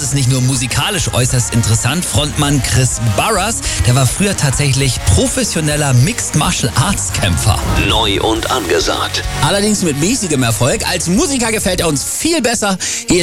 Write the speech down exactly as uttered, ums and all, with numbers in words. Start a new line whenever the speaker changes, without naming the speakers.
ist nicht nur musikalisch äußerst interessant. Frontmann Chris Barras, der war früher tatsächlich professioneller Mixed Martial Arts Kämpfer.
Neu und angesagt.
Allerdings mit mäßigem Erfolg. Als Musiker gefällt er uns viel besser. Hier